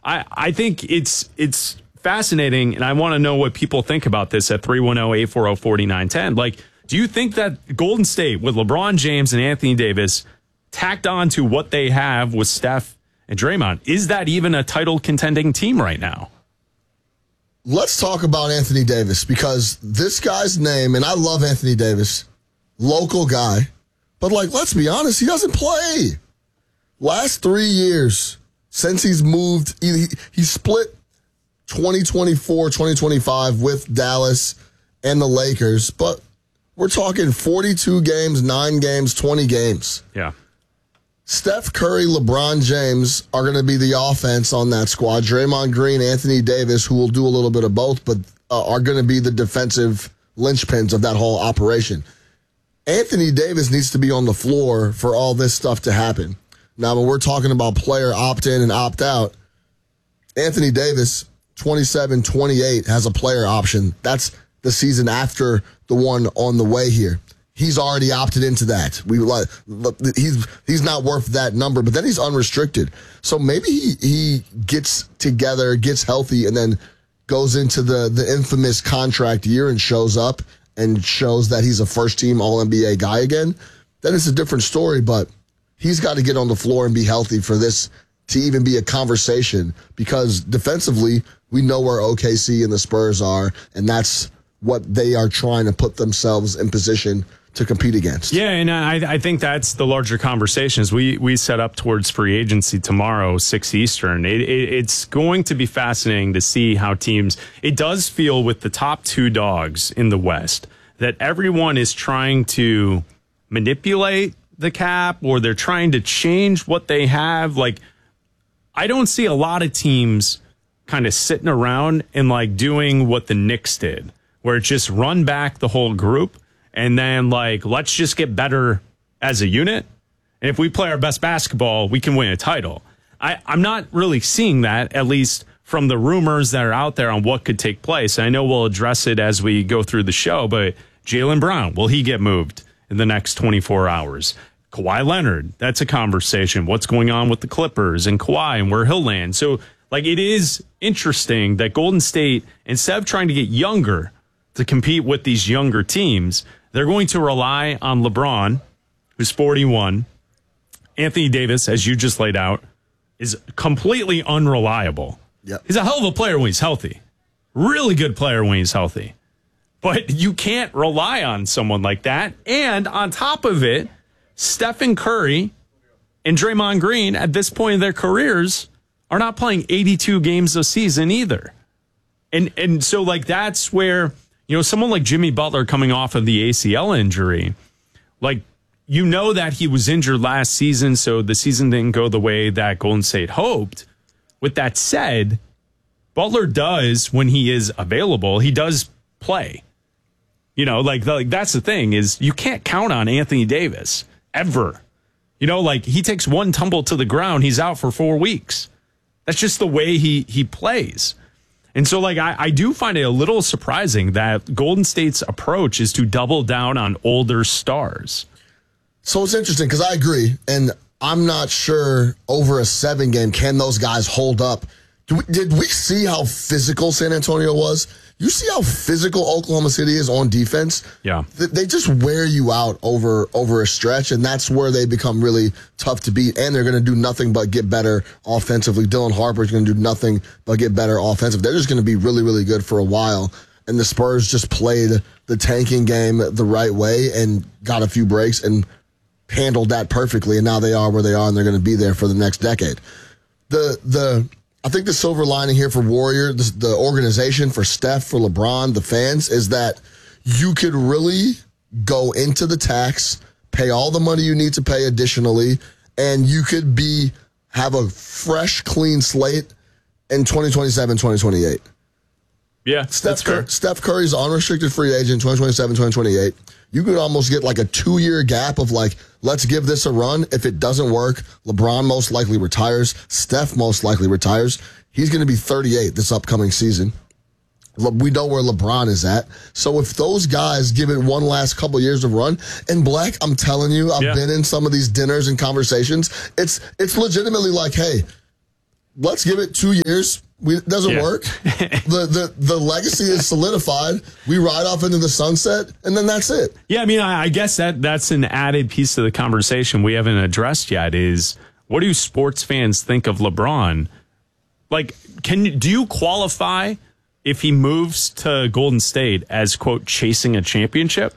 I think it's fascinating, and I want to know what people think about this at 310-840-4910. Like, do you think that Golden State with LeBron James and Anthony Davis tacked on to what they have with Steph and Draymond, is that even a title contending team right now? Let's talk about Anthony Davis, because this guy's name, and I love Anthony Davis, local guy, but let's be honest, he doesn't play. Last 3 years since he's moved, he split 2024, 2025 with Dallas and the Lakers, but we're talking 42 games, 9 games, 20 games. Yeah. Steph Curry, LeBron James are going to be the offense on that squad. Draymond Green, Anthony Davis, who will do a little bit of both, but are going to be the defensive linchpins of that whole operation. Anthony Davis needs to be on the floor for all this stuff to happen. Now, when we're talking about player opt-in and opt-out, Anthony Davis, 27-28, has a player option. That's the season after the one on the way here. He's already opted into that. He's not worth that number, but then he's unrestricted. So maybe he gets together, gets healthy, and then goes into the infamous contract year and shows up and shows that he's a first-team All-NBA guy again. Then it's a different story, but he's got to get on the floor and be healthy for this to even be a conversation, because defensively, we know where OKC and the Spurs are, and that's what they are trying to put themselves in position to compete against. Yeah, and I think that's the larger conversation as we set up towards free agency tomorrow, 6 Eastern. It's going to be fascinating to see how teams, it does feel with the top 2 dogs in the West, that everyone is trying to manipulate the cap, or they're trying to change what they have. I don't see a lot of teams kind of sitting around and doing what the Knicks did, where it's just run back the whole group and then let's just get better as a unit. And if we play our best basketball, we can win a title. I'm not really seeing that, at least from the rumors that are out there on what could take place. I know we'll address it as we go through the show, but Jaylen Brown, will he get moved in the next 24 hours? Kawhi Leonard, that's a conversation. What's going on with the Clippers and Kawhi and where he'll land? So, it is interesting that Golden State, instead of trying to get younger to compete with these younger teams, they're going to rely on LeBron, who's 41. Anthony Davis, as you just laid out, is completely unreliable. Yep. He's a hell of a player when he's healthy. Really good player when he's healthy. But you can't rely on someone like that. And on top of it, Stephen Curry and Draymond Green at this point in their careers are not playing 82 games a season either. And so that's where, someone like Jimmy Butler coming off of the ACL injury, that he was injured last season, so the season didn't go the way that Golden State hoped. With that said, Butler does, when he is available, he does play. That's the thing, is you can't count on Anthony Davis ever. He takes one tumble to the ground, he's out for 4 weeks. That's just the way he plays. And so, I do find it a little surprising that Golden State's approach is to double down on older stars. So it's interesting, because I agree, and I'm not sure over a 7 game, can those guys hold up? Did we see how physical San Antonio was? You see how physical Oklahoma City is on defense? Yeah. They just wear you out over a stretch, and that's where they become really tough to beat, and they're going to do nothing but get better offensively. Dylan Harper's going to do nothing but get better offensively. They're just going to be really, really good for a while, and the Spurs just played the tanking game the right way and got a few breaks and handled that perfectly, and now they are where they are, and they're going to be there for the next decade. I think the silver lining here for Warrior, the organization, for Steph, for LeBron, the fans, is that you could really go into the tax, pay all the money you need to pay additionally, and you could have a fresh, clean slate in 2027, 2028. Yeah, Steph Curry's an unrestricted free agent, 2027, 2028. You could almost get a 2-year gap of let's give this a run. If it doesn't work, LeBron most likely retires. Steph most likely retires. He's going to be 38 this upcoming season. We know where LeBron is at. So if those guys give it one last couple years of run, and Black, I'm telling you, I've been in some of these dinners and conversations. It's legitimately hey, let's give it 2 years. It doesn't work. The legacy is solidified. We ride off into the sunset, and then that's it. Yeah, I mean, I guess that's an added piece of the conversation we haven't addressed yet is what do sports fans think of LeBron? Like, do you qualify if he moves to Golden State as, quote, chasing a championship?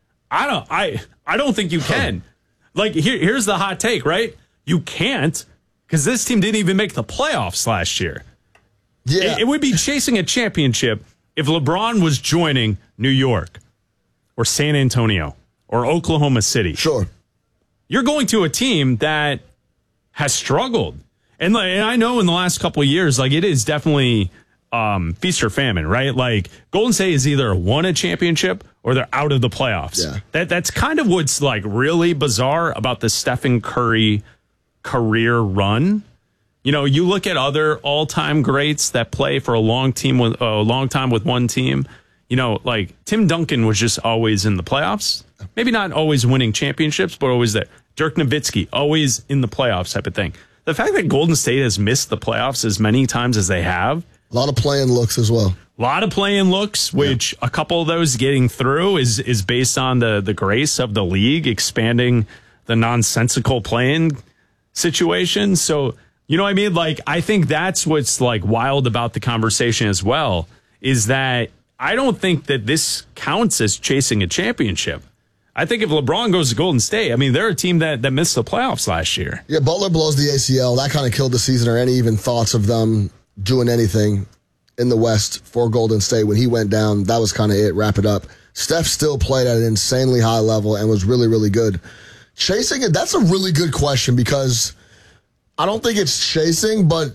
I don't think you can. Like, here's the hot take, right? You can't because this team didn't even make the playoffs last year. Yeah. It would be chasing a championship if LeBron was joining New York or San Antonio or Oklahoma City. Sure. You're going to a team that has struggled. And I know in the last couple of years, like, it is definitely feast or famine, right? Like, Golden State has either won a championship or they're out of the playoffs. Yeah. That's kind of what's, like, really bizarre about the Stephen Curry career run. You know, you look at other all-time greats that play for a long time with one team. You know, like Tim Duncan was just always in the playoffs. Maybe not always winning championships, but always there. Dirk Nowitzki, always in the playoffs type of thing. The fact that Golden State has missed the playoffs as many times as they have. A lot of play-in looks as well. A lot of play-in looks, which a couple of those getting through is based on the grace of the league expanding the nonsensical play-in situation. So, you know what I mean? Like, I think that's what's, like, wild about the conversation as well, is that I don't think that this counts as chasing a championship. I think if LeBron goes to Golden State, I mean, they're a team that missed the playoffs last year. Yeah, Butler blows the ACL. That kind of killed the season or any even thoughts of them doing anything in the West for Golden State. When he went down, that was kind of it. Wrap it up. Steph still played at an insanely high level and was really, really good. Chasing it, that's a really good question because I don't think it's chasing, but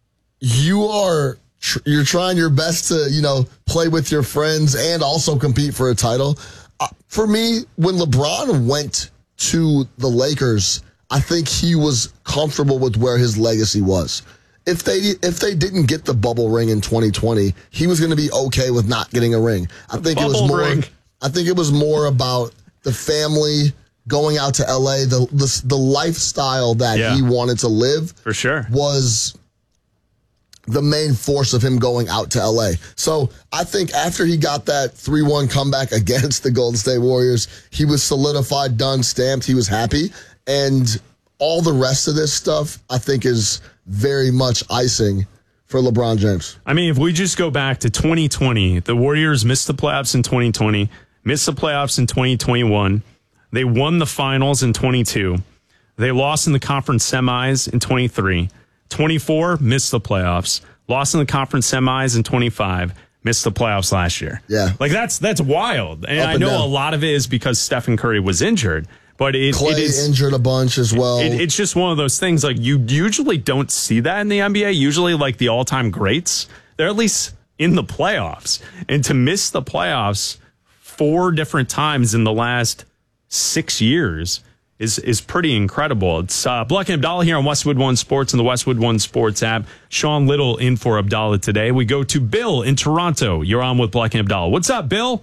you're trying your best to, you know, play with your friends and also compete for a title. For me, when LeBron went to the Lakers, I think he was comfortable with where his legacy was. If they didn't get the bubble ring in 2020, he was going to be okay with not getting a ring. I think it was more about the family going out to LA, the lifestyle that he wanted to live. For sure. Was the main force of him going out to LA. So I think after he got that 3-1 comeback against the Golden State Warriors, he was solidified, done, stamped. He was happy. And all the rest of this stuff, I think, is very much icing for LeBron James. I mean, if we just go back to 2020, the Warriors missed the playoffs in 2020, missed the playoffs in 2021. They won the finals in 22. They lost in the conference semis in 23. 24, missed the playoffs. Lost in the conference semis in 25. Missed the playoffs last year. Yeah. Like, that's wild. And I know a lot of it is because Stephen Curry was injured. But Clay it is injured a bunch as well. It's just one of those things, like, you usually don't see that in the NBA. Usually, like, the all-time greats, they're at least in the playoffs. And to miss the playoffs 4 different times in the last 6 years is pretty incredible. It's Black and Abdallah here on Westwood One Sports and the Westwood One Sports app. Sean Little in for Abdallah today. We go to Bill in Toronto. You're on with Black and Abdallah. What's up, Bill?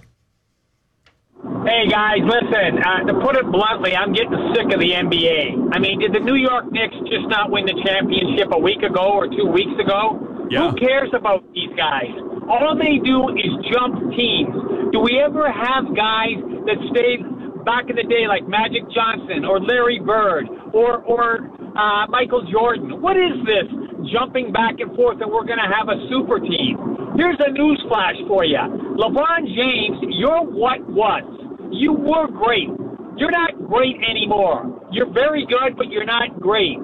Hey, guys, listen, to put it bluntly, I'm getting sick of the NBA. I mean, did the New York Knicks just not win the championship a week ago or 2 weeks ago? Yeah. Who cares about these guys? All they do is jump teams. Do we ever have guys that stayed back in the day like Magic Johnson or Larry Bird or Michael Jordan? What is this jumping back and forth and we're going to have a super team? Here's a news flash for you. LeBron James, you're what was. You were great. You're not great anymore. You're very good, but you're not great.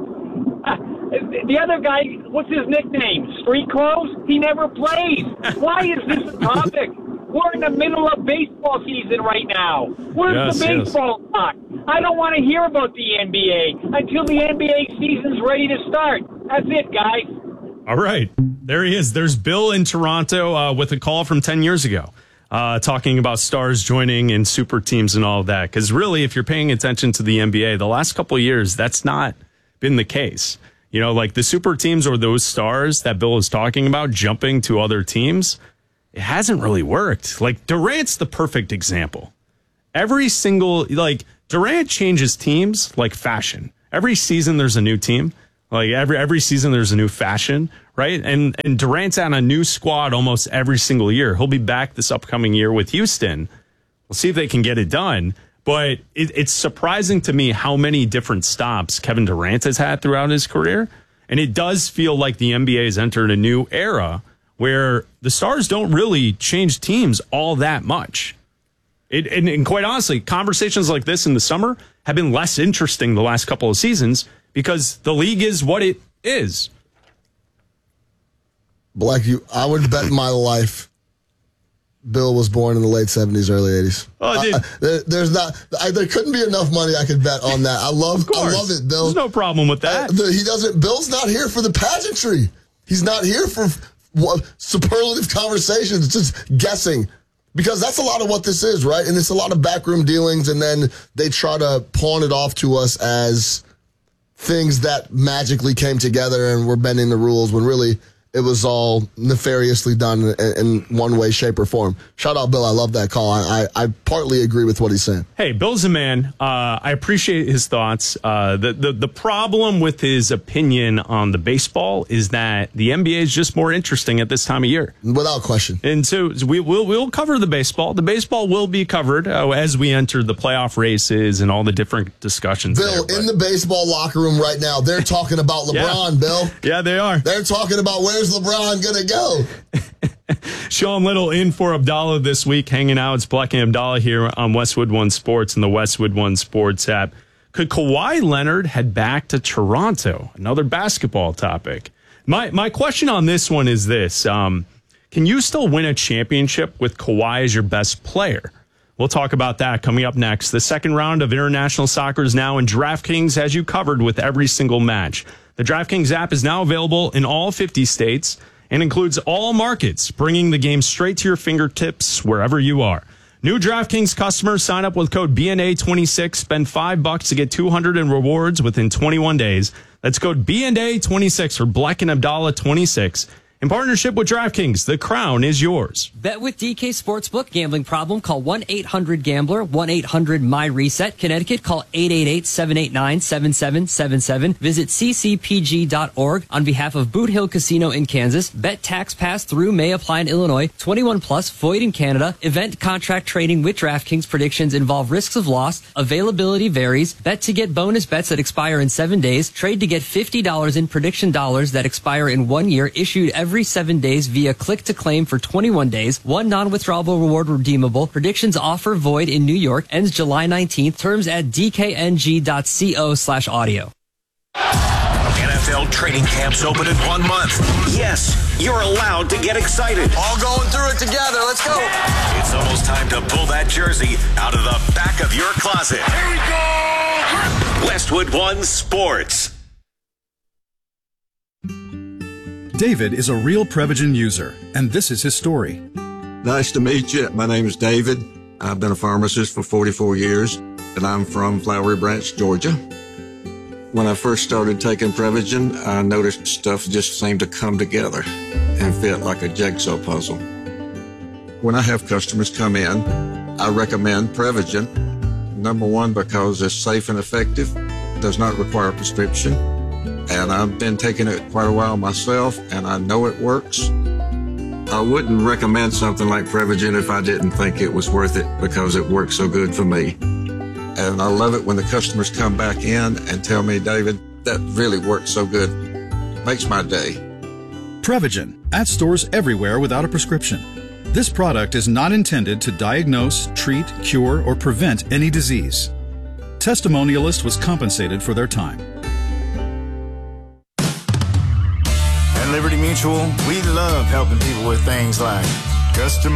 The other guy, what's his nickname? Street Clothes? He never plays. Why is this a topic? We're in the middle of baseball season right now. Where's the baseball talk? I don't want to hear about the NBA until the NBA season's ready to start. That's it, guys. All right. There he is. There's Bill in Toronto with a call from 10 years ago talking about stars joining and super teams and all of that. Because really, if you're paying attention to the NBA, the last couple of years, that's not been the case. You know, like the super teams or those stars that Bill is talking about jumping to other teams, it hasn't really worked. Like, Durant's the perfect example. Every single, like, Durant changes teams like fashion. Every season there's a new team. Like every season, there's a new fashion, right? And Durant's on a new squad almost every single year. He'll be back this upcoming year with Houston. We'll see if they can get it done. But it's surprising to me how many different stops Kevin Durant has had throughout his career. And it does feel like the NBA has entered a new era where the stars don't really change teams all that much. And quite honestly, conversations like this in the summer have been less interesting the last couple of seasons because the league is what it is. Black, I would bet my life Bill was born in the late 70s, early 80s. Oh, dude. There couldn't be enough money I could bet on that. I love it, Bill. There's no problem with that. Bill's not here for the pageantry. He's not here for superlative conversations, just guessing. Because that's a lot of what this is, right? And it's a lot of backroom dealings, and then they try to pawn it off to us as things that magically came together and were bending the rules when really it was all nefariously done in one way, shape, or form. Shout out, Bill. I love that call. I partly agree with what he's saying. Hey, Bill's a man. I appreciate his thoughts. The problem with his opinion on the baseball is that the NBA is just more interesting at this time of year. Without question. And so we'll cover the baseball. The baseball will be covered as we enter the playoff races and all the different discussions. Bill, in the baseball locker room right now, they're talking about LeBron, Bill. Yeah, they are. They're talking about where's LeBron going to go? Sean Little in for Abdallah this week, hanging out. It's Black and Abdallah here on Westwood One Sports and the Westwood One Sports app. Could Kawhi Leonard head back to Toronto? Another basketball topic. My question on this one is this. Can you still win a championship with Kawhi as your best player? We'll talk about that coming up next. The second round of international soccer is now, and DraftKings has you covered with every single match. The DraftKings app is now available in all 50 states and includes all markets, bringing the game straight to your fingertips wherever you are. New DraftKings customers sign up with code BNA26, spend $5 to get $200 in rewards within 21 days. That's code BNA26 for Black and Abdallah 26. In partnership with DraftKings, the crown is yours. Bet with DK Sportsbook. Gambling problem? Call 1-800-GAMBLER, 1-800-MY-RESET. Connecticut, call 888-789-7777. Visit ccpg.org. On behalf of Boot Hill Casino in Kansas, bet tax pass through may apply in Illinois. 21 plus, void in Canada. Event contract trading with DraftKings. Predictions involve risks of loss. Availability varies. Bet to get bonus bets that expire in 7 days. Trade to get $50 in prediction dollars that expire in 1 year. Issued every 7 days via click to claim for 21 days. One non-withdrawable reward redeemable. Predictions offer void in New York. Ends July 19th. Terms at dkng.co/audio. NFL training camps open in 1 month. Yes, you're allowed to get excited. All going through it together. Let's go. It's almost time to pull that jersey out of the back of your closet. Here we go. Westwood One Sports. David is a real Prevagen user, and this is his story. Nice to meet you. My name is David. I've been a pharmacist for 44 years, and I'm from Flowery Branch, Georgia. When I first started taking Prevagen, I noticed stuff just seemed to come together and fit like a jigsaw puzzle. When I have customers come in, I recommend Prevagen. Number one, because it's safe and effective, does not require a prescription. And I've been taking it quite a while myself, and I know it works. I wouldn't recommend something like Prevagen if I didn't think it was worth it because it works so good for me. And I love it when the customers come back in and tell me, David, that really works so good. Makes my day. Prevagen, at stores everywhere without a prescription. This product is not intended to diagnose, treat, cure, or prevent any disease. Testimonialist was compensated for their time. At Liberty Mutual, we love helping people with things like custom